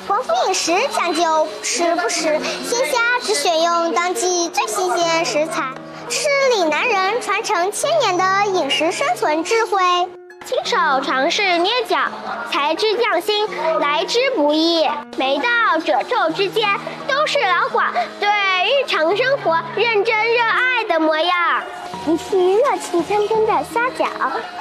丰富饮食讲究吃不时，鲜虾只选用当季最新鲜食材，是岭南人传承千年的饮食生存智慧。亲手尝试捏饺，才知匠心，来之不易。每道褶皱之间，都是老广对日常生活认真热爱的模样。一气热气腾腾的虾饺，